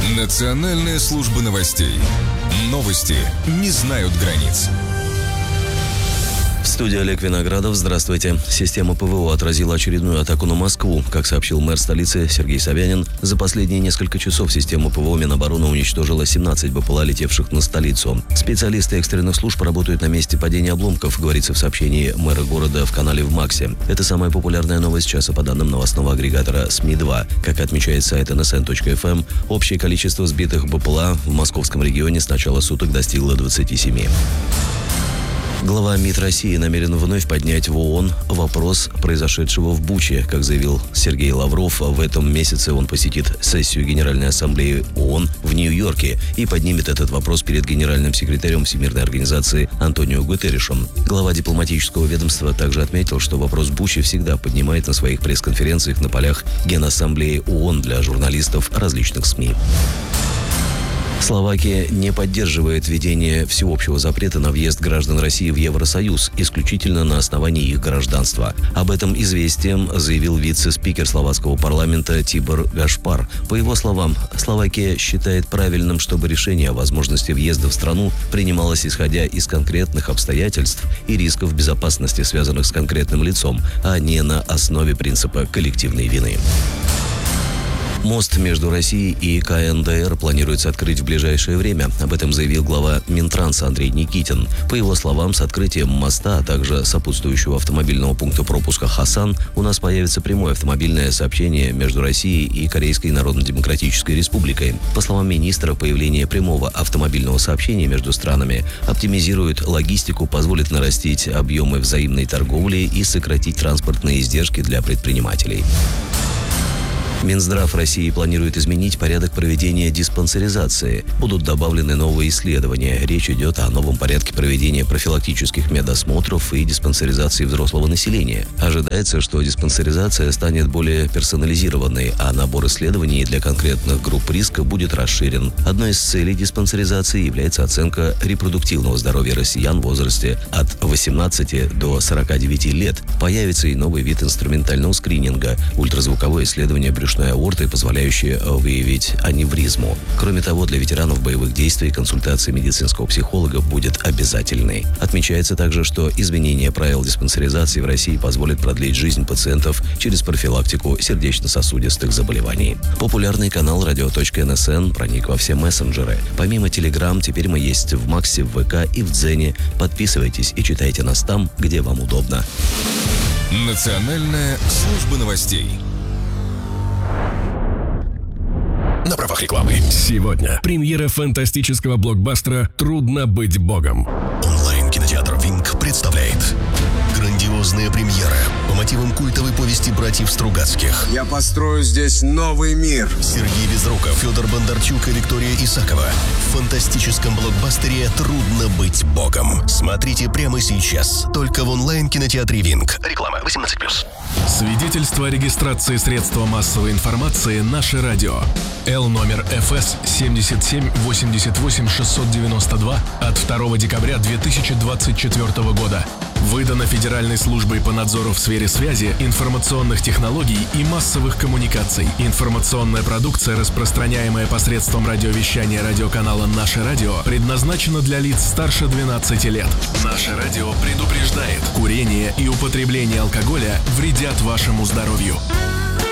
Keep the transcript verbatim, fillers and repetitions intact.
Национальная служба новостей. Новости не знают границ. В студии Олег Виноградов. Здравствуйте. Система ПВО отразила очередную атаку на Москву. Как сообщил мэр столицы Сергей Собянин, за последние несколько часов система ПВО Минобороны уничтожила семнадцать БПЛА, летевших на столицу. Специалисты экстренных служб работают на месте падения обломков, говорится в сообщении мэра города в канале в Максе. Это самая популярная новость часа по данным новостного агрегатора СМИ два. Как отмечает сайт эн эс эн точка эф эм, общее количество сбитых БПЛА в московском регионе с начала суток достигло двадцати семи. Глава МИД России намерен вновь поднять в ООН вопрос произошедшего в Буче. Как заявил Сергей Лавров, в этом месяце он посетит сессию Генеральной Ассамблеи ООН в Нью-Йорке и поднимет этот вопрос перед генеральным секретарем Всемирной организации Антонио Гутерришем. Глава дипломатического ведомства также отметил, что вопрос Бучи всегда поднимает на своих пресс-конференциях на полях Генассамблеи ООН для журналистов различных СМИ. Словакия не поддерживает введение всеобщего запрета на въезд граждан России в Евросоюз исключительно на основании их гражданства. Об этом известием заявил вице-спикер словацкого парламента Тибор Гашпар. По его словам, Словакия считает правильным, чтобы решение о возможности въезда в страну принималось исходя из конкретных обстоятельств и рисков безопасности, связанных с конкретным лицом, а не на основе принципа коллективной вины. Мост между Россией и ка эн дэ эр планируется открыть в ближайшее время. Об этом заявил глава Минтранса Андрей Никитин. По его словам, с открытием моста, а также сопутствующего автомобильного пункта пропуска Хасан у нас появится прямое автомобильное сообщение между Россией и Корейской Народно-Демократической Республикой. По словам министра, появление прямого автомобильного сообщения между странами оптимизирует логистику, позволит нарастить объемы взаимной торговли и сократить транспортные издержки для предпринимателей. Минздрав России планирует изменить порядок проведения диспансеризации. Будут добавлены новые исследования. Речь идет о новом порядке проведения профилактических медосмотров и диспансеризации взрослого населения. Ожидается, что диспансеризация станет более персонализированной, а набор исследований для конкретных групп риска будет расширен. Одной из целей диспансеризации является оценка репродуктивного здоровья россиян в возрасте от восемнадцати до сорока девяти лет. Появится и новый вид инструментального скрининга – ультразвуковое исследование брюшной аорты, позволяющее выявить аневризму. Кроме того, для ветеранов боевых действий консультация медицинского психолога будет обязательной. Отмечается также, что изменение правил диспансеризации в России позволит продлить жизнь пациентов через профилактику сердечно-сосудистых заболеваний. Популярный канал радио точка эн эс эн проник во все мессенджеры. Помимо Telegram, теперь мы есть в Максе, в вэ ка и в Дзене. Подписывайтесь и читайте нас там, где вам удобно. Национальная служба новостей. На правах рекламы. Сегодня премьера фантастического блокбастера «Трудно быть богом». Онлайн-кинотеатр «Винг» представляет грандиозная премьера по мотивам культовой повести братьев Стругацких. Я построю здесь новый мир. Сергей Безруков, Федор Бондарчук и Виктория Исакова. В фантастическом блокбастере «Трудно быть богом». Смотрите прямо сейчас. Только в онлайн-кинотеатре «Винг». Реклама восемнадцать плюс. Свидетельство о регистрации средства массовой информации «Наше радио». Л номер эф эс семьдесят семь восемьдесят восемь шестьсот девяносто два от второго декабря две тысячи двадцать четвёртого года. Выдано Федеральной службой по надзору в сфере связи, информационных технологий и массовых коммуникаций. Информационная продукция, распространяемая посредством радиовещания радиоканала «Наше радио», предназначена для лиц старше двенадцати лет. «Наше радио» предупреждает: курение и употребление алкоголя вредят вашему здоровью.